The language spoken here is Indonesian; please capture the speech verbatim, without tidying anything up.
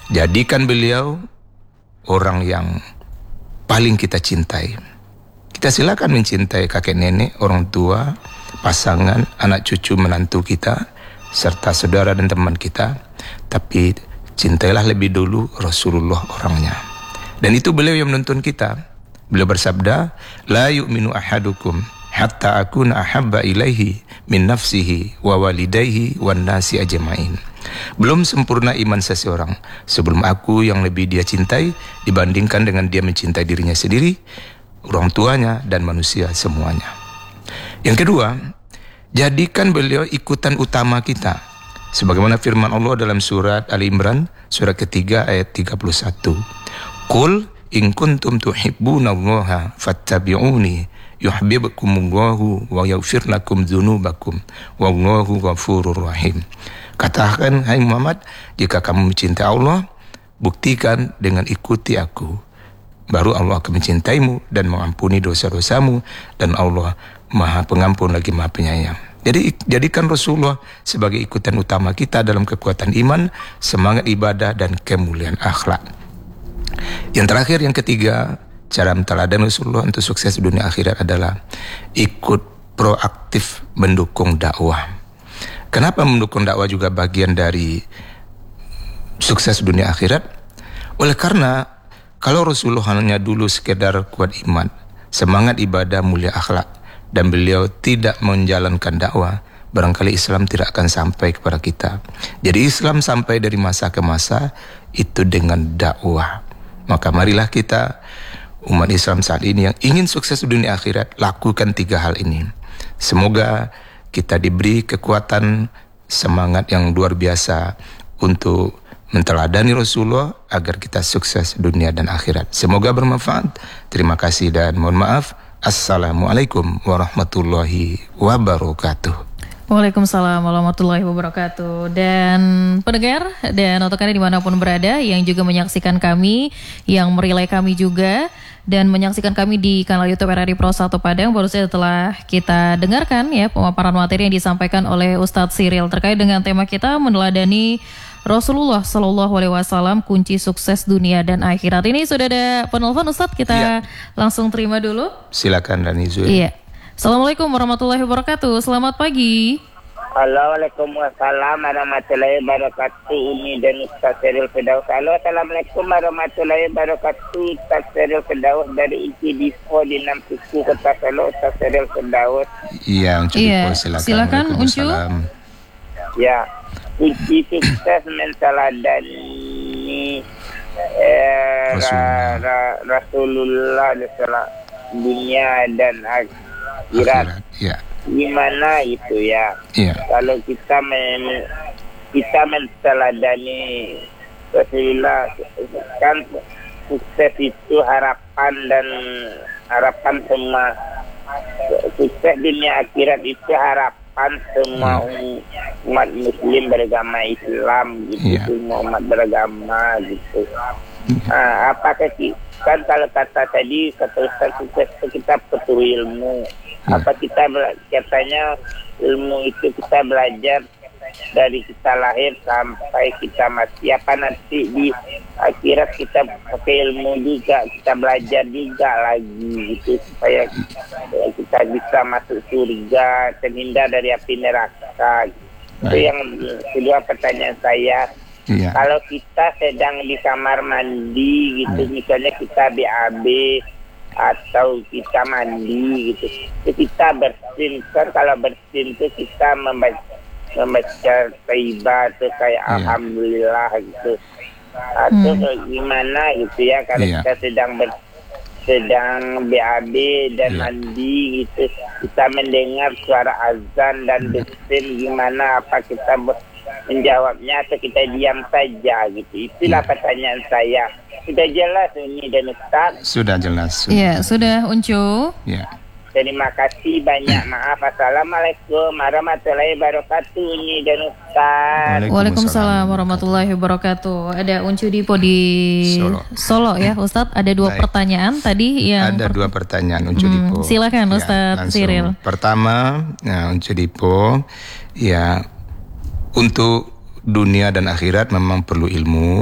Jadikan beliau orang yang paling kita cintai. Kita silakan mencintai kakek nenek, orang tua, pasangan, anak cucu menantu kita, serta saudara dan teman kita. Tapi cintailah lebih dulu Rasulullah orangnya. Dan itu beliau yang menuntun kita. Beliau bersabda, la yu'minu ahadukum hatta akuna ahabba ilaihi min nafsihi wa walidayhi wan nasi ajma'in. Belum sempurna iman seseorang sebelum aku yang lebih dia cintai dibandingkan dengan dia mencintai dirinya sendiri, orang tuanya, dan manusia semuanya. Yang kedua, jadikan beliau ikutan utama kita. Sebagaimana firman Allah dalam surat Ali Imran, surat ketiga ayat tiga puluh satu. Qul in kuntum tuhibbunallaha fattabi'uni yuhibbukumullahu wa yaghfir lakum dzunubakum wallahu ghafurur rahim. Katakan, hai Muhammad, jika kamu mencintai Allah, buktikan dengan ikuti aku. Baru Allah akan mencintaimu dan mengampuni dosa-dosamu, dan Allah Maha Pengampun lagi Maha Penyayang. Jadi jadikan Rasulullah sebagai ikutan utama kita dalam kekuatan iman, semangat ibadah, dan kemuliaan akhlak. Yang terakhir, yang ketiga, cara menteladan Rasulullah untuk sukses dunia akhirat adalah ikut proaktif mendukung dakwah. Kenapa mendukung dakwah juga bagian dari sukses dunia akhirat? Oleh karena kalau Rasulullah hanya dulu sekedar kuat iman, semangat ibadah, mulia akhlak, dan beliau tidak menjalankan dakwah, barangkali Islam tidak akan sampai kepada kita. Jadi Islam sampai dari masa ke masa itu dengan dakwah. Maka marilah kita, umat Islam saat ini yang ingin sukses di dunia akhirat, lakukan tiga hal ini. Semoga kita diberi kekuatan, semangat yang luar biasa untuk menteladani Rasulullah agar kita sukses dunia dan akhirat. Semoga bermanfaat. Terima kasih dan mohon maaf. Assalamualaikum warahmatullahi wabarakatuh. Waalaikumsalam warahmatullahi wabarakatuh. Dan pendengar dan otokannya dimanapun berada yang juga menyaksikan kami, yang merelay kami juga dan menyaksikan kami di kanal YouTube R R I Pro satu Padang, baru saja telah kita dengarkan ya pemaparan materi yang disampaikan oleh Ustadz Cyril terkait dengan tema kita meneladani Rasulullah Shallallahu Alaihi Wasallam, kunci sukses dunia dan akhirat. Ini sudah ada penelpon Ustadz, kita ya. Langsung terima dulu. Silakan Dani Zul. Iya. Assalamualaikum warahmatullahi wabarakatuh. Selamat pagi. Halo, Waalaikumsalam warahmatullahi wabarakatuh. Ini dan Ustaz Cyril Firdaus. Halo, Assalamualaikum warahmatullahi wabarakatuh. Ustaz Cyril Firdaus dari I T Dipo di enam Suku Kota Solo. Ustaz Cyril Firdaus. Iya, Uncu iya. Dipo, silakan. Silakan Uncu. Ya, kunci sukses menteladani eh, Rasulullah, ra, ra, Rasulullah dunia dan akhirat. Akhirat, ya. Gimana itu ya? Iya. Kalau kita men, kita menteladani Rasulullah, kan sukses itu harapan dan harapan semua, sukses dunia akhirat itu harapan semua hmm. umat Muslim beragama Islam gitu, yeah. semua umat beragama gitu. Nah, apakah kan kalau kata tadi kata Ustaz, sukses itu kita butuh ilmu. Hmm. Apa kita katanya ilmu itu kita belajar dari kita lahir sampai kita mati, apa nanti di akhirat kita pakai ilmu juga, kita belajar juga lagi gitu supaya kita bisa masuk surga, terhindar dari api neraka gitu. Itu yang kedua pertanyaan saya. Iya. Kalau kita sedang di kamar mandi gitu, hmm. misalnya kita B A B atau kita mandi gitu, itu kita bersin kan, kalau bersin itu kita membaca membaca taibah atau kayak yeah. alhamdulillah gitu, atau hmm. gimana gitu ya kalau yeah. kita sedang ber, sedang B A B dan yeah. mandi gitu, kita mendengar suara azan dan bersin, gimana, apa kita menjawabnya atau kita diam saja gitu? Itulah yeah. pertanyaan saya. Sudah jelas ini dan Ustaz? Sudah jelas. Iya, sudah Uncu. Ya. Terima kasih banyak. Maaf. Assalamualaikum warahmatullahi wabarakatuh. Ini dan Ustaz. Waalaikumsalam warahmatullahi wabarakatuh. Ada Uncu Dipo di Solo, Solo ya Ustaz. Ada dua Baik. pertanyaan tadi yang Ada per... dua pertanyaan Uncu hmm, Dipo. Silakan Ustaz ya, Cyril. Pertama, ya, Uncu Dipo, ya untuk dunia dan akhirat memang perlu ilmu.